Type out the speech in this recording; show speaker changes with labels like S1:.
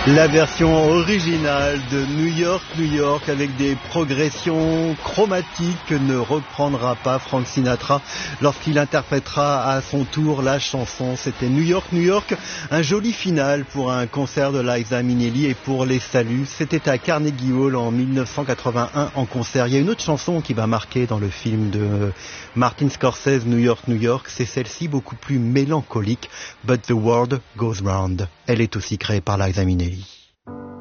S1: La version originale de New York, New York, avec des progressions chromatiques que ne reprendra pas Frank Sinatra lorsqu'il interprétera à son tour la chanson. C'était New York, New York, un joli final pour un concert de Liza Minnelli et pour les saluts. C'était à Carnegie Hall en 1981 en concert. Il y a une autre chanson qui va marquer dans le film de Martin Scorsese, New York, New York. C'est celle-ci, beaucoup plus mélancolique, But the World Goes Round. Elle est aussi créée par Liza Minnelli.